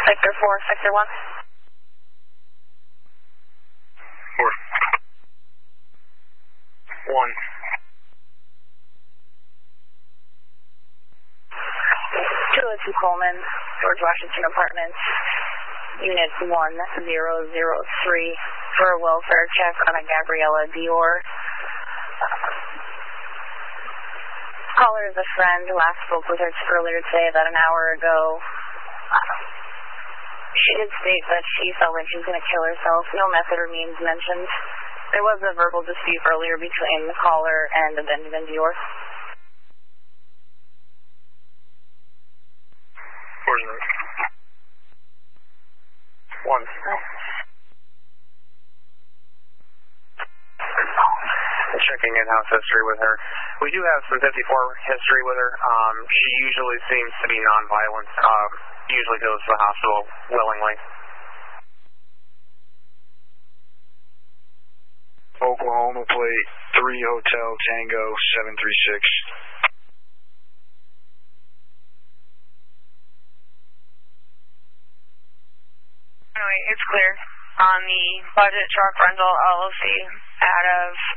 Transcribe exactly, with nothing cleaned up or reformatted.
Sector four, Sector one. four. one. two oh two Coleman, George Washington Apartments, Unit one zero zero three for a welfare check on a Gabriella Dior. Caller is a friend. Last spoke with her earlier today, about an hour ago. Uh, she did state that she felt like she was going to kill herself. No method or means mentioned. There was a verbal dispute earlier between the caller and the Benjamin Dior. Where's the one? Checking in-house history with her. We do have some fifty-four history with her. Um, she usually seems to be nonviolent. Um, usually goes to the hospital willingly. Oklahoma plate three Hotel Tango seven three six. Anyway, it's clear on the budget truck rental L L C out of